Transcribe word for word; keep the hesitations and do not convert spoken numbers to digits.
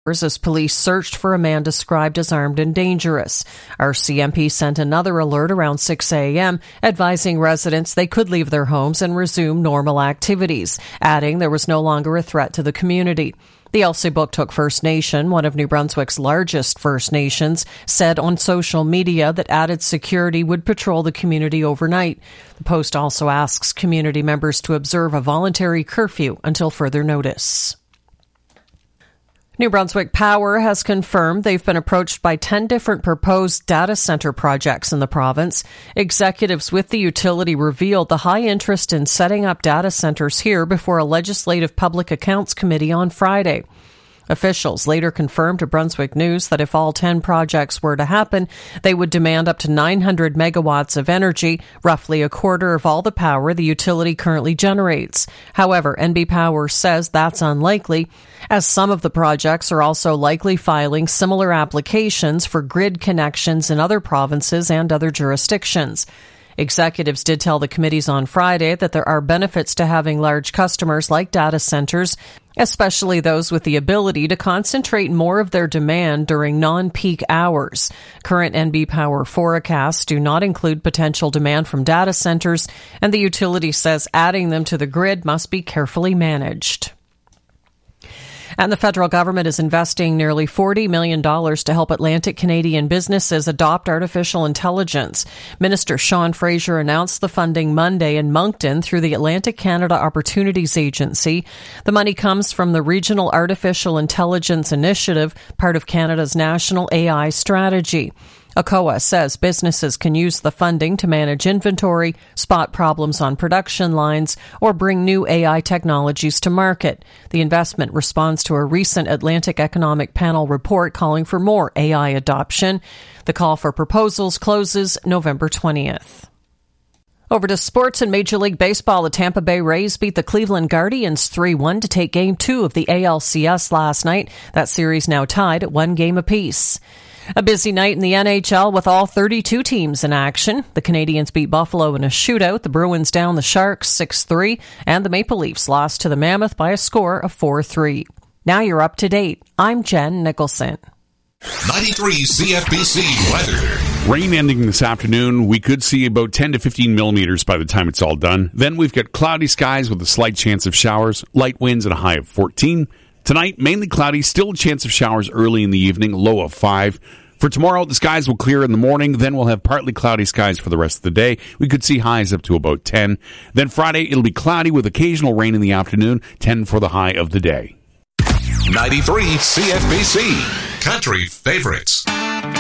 as police searched for a man described as armed and dangerous. R C M P sent another alert around six a.m. advising residents they could leave their homes and resume normal activities, adding there was no longer a threat to the community. The Elsipogtog First Nation, one of New Brunswick's largest First Nations, said on social media that added security would patrol the community overnight. The Post also asks community members to observe a voluntary curfew until further notice. New Brunswick Power has confirmed they've been approached by ten different proposed data center projects in the province. Executives with the utility revealed the high interest in setting up data centers here before a Legislative Public Accounts Committee on Friday. Officials later confirmed to Brunswick News that if all ten projects were to happen, they would demand up to nine hundred megawatts of energy, roughly a quarter of all the power the utility currently generates. However, N B Power says that's unlikely, as some of the projects are also likely filing similar applications for grid connections in other provinces and other jurisdictions. Executives did tell the committees on Friday that there are benefits to having large customers like data centers, especially those with the ability to concentrate more of their demand during non-peak hours. Current N B Power forecasts do not include potential demand from data centers, and the utility says adding them to the grid must be carefully managed. And the federal government is investing nearly forty million dollars to help Atlantic Canadian businesses adopt artificial intelligence. Minister Sean Fraser announced the funding Monday in Moncton through the Atlantic Canada Opportunities Agency. The money comes from the Regional Artificial Intelligence Initiative, part of Canada's national A I strategy. A C O A says businesses can use the funding to manage inventory, spot problems on production lines, or bring new A I technologies to market. The investment responds to a recent Atlantic Economic Panel report calling for more A I adoption. The call for proposals closes November twentieth. Over to sports and Major League Baseball. The Tampa Bay Rays beat the Cleveland Guardians three one to take Game two of the A L C S last night. That series now tied at one game apiece. A busy night in the N H L with all thirty-two teams in action. The Canadiens beat Buffalo in a shootout. The Bruins down the Sharks six three. And the Maple Leafs lost to the Mammoth by a score of four three. Now you're up to date. I'm Jen Nicholson. ninety-three C F B C weather. Rain ending this afternoon. We could see about ten to fifteen millimeters by the time it's all done. Then we've got cloudy skies with a slight chance of showers, light winds and a high of fourteen. Tonight, mainly cloudy, still a chance of showers early in the evening, low of five. For tomorrow, the skies will clear in the morning, then we'll have partly cloudy skies for the rest of the day. We could see highs up to about ten. Then Friday, it'll be cloudy with occasional rain in the afternoon, ten for the high of the day. ninety-three C F B C, Country Favorites.